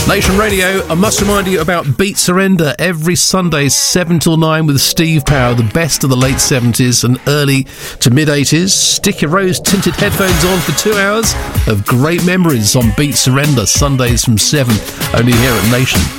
Nation Radio, I must remind you about Beat Surrender every Sunday 7 till 9 with Steve Power, the best of the late 70s and early to mid 80s. Stick your rose tinted headphones on for 2 hours of great memories on Beat Surrender, Sundays from 7, only here at Nation.